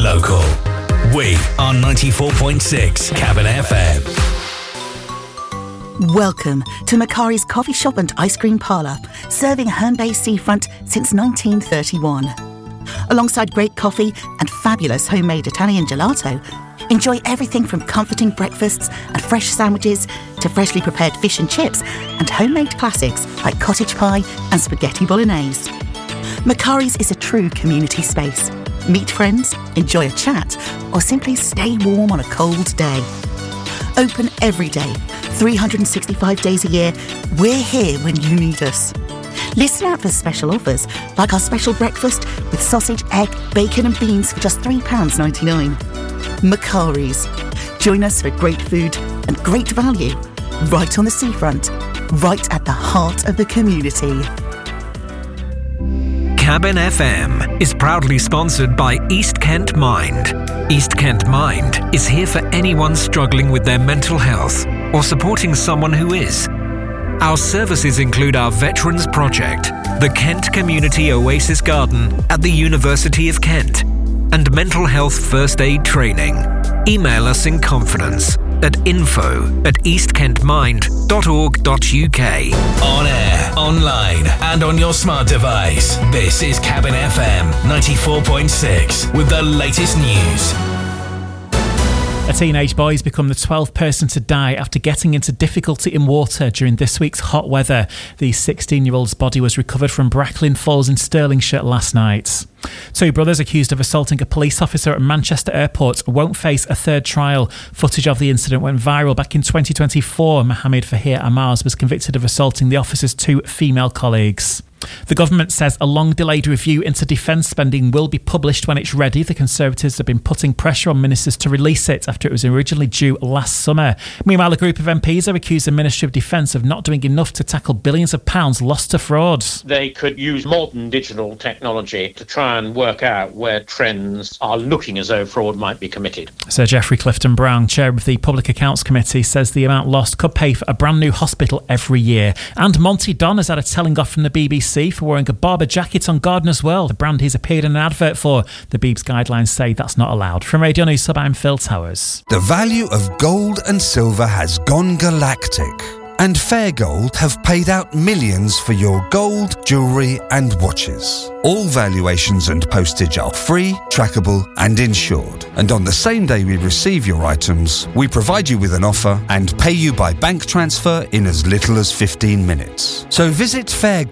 local. We are 94.6 Cabin FM. Welcome to Macari's Coffee Shop and Ice Cream Parlour, serving Herne Bay seafront since 1931. Alongside great coffee and fabulous homemade Italian gelato, enjoy everything from comforting breakfasts and fresh sandwiches to freshly prepared fish and chips and homemade classics like cottage pie and spaghetti bolognese. Macari's is a true community space. Meet friends, enjoy a chat, or simply stay warm on a cold day. Open every day, 365 days a year. We're here when you need us. Listen out for special offers, like our special breakfast with sausage, egg, bacon and beans for just £3.99. Macari's. Join us for great food and great value, right on the seafront, right at the heart of the community. Cabin FM is proudly sponsored by East Kent Mind. East Kent Mind is here for anyone struggling with their mental health or supporting someone who is. Our services include our Veterans Project, the Kent Community Oasis Garden at the University of Kent, and mental health first aid training. Email us in confidence at info@eastkentmind.org.uk. On air, online, and on your smart device. This is Cabin FM 94.6 with the latest news. A teenage boy has become the 12th person to die after getting into difficulty in water during this week's hot weather. The 16-year-old's body was recovered from Bracklin Falls in Stirlingshire last night. Two brothers accused of assaulting a police officer at Manchester Airport won't face a third trial. Footage of the incident went viral back in 2024. Mohammed Fahir Amars was convicted of assaulting the officer's two female colleagues. The government says a long-delayed review into defence spending will be published when it's ready. The Conservatives have been putting pressure on ministers to release it after it was originally due last summer. Meanwhile, a group of MPs have accused the Ministry of Defence of not doing enough to tackle billions of pounds lost to fraud. They could use modern digital technology to try and work out where trends are looking as though fraud might be committed. Sir Geoffrey Clifton-Brown, chair of the Public Accounts Committee, says the amount lost could pay for a brand new hospital every year. And Monty Don has had a telling off from the BBC for wearing a Barbour jacket on Gardener's World, the brand he's appeared in an advert for. The Beebs guidelines say that's not allowed. From Radio News Sub, I'm Phil Towers. The value of gold and silver has gone galactic, and Fair Gold have paid out millions for your gold, jewellery and watches. All valuations and postage are free, trackable and insured. And on the same day we receive your items, we provide you with an offer and pay you by bank transfer in as little as 15 minutes. So visit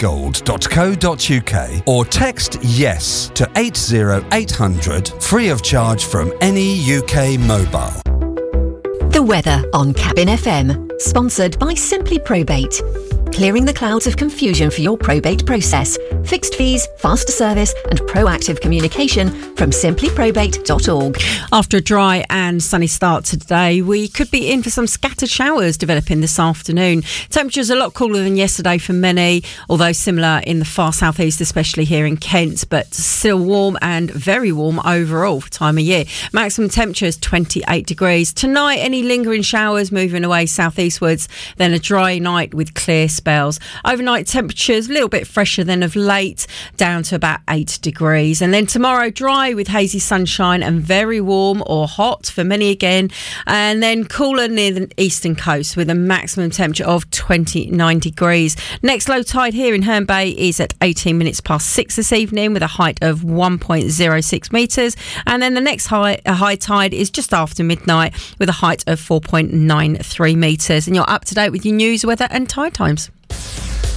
fairgold.co.uk or text YES to 80800 free of charge from any UK mobile. The weather on Cabin FM, sponsored by Simply Probate. Clearing the clouds of confusion for your probate process. Fixed fees, faster service and proactive communication from simplyprobate.org. After a dry and sunny start to today, we could be in for some scattered showers developing this afternoon. Temperatures a lot cooler than yesterday for many, although similar in the far southeast, especially here in Kent, but still warm and very warm overall for time of year. Maximum temperature is 28 degrees. Tonight, any lingering showers moving away southeastwards, then a dry night with clear spells. Overnight temperatures a little bit fresher than of late, down to about 8 degrees. And then tomorrow, dry with hazy sunshine and very warm or hot for many again. And then cooler near the eastern coast with a maximum temperature of 29 degrees. Next low tide here in Herne Bay is at 18 minutes past 6 this evening with a height of 1.06 metres. And then the next high tide is just after midnight with a height of 4.93 metres. And you're up to date with your news, weather and tide times.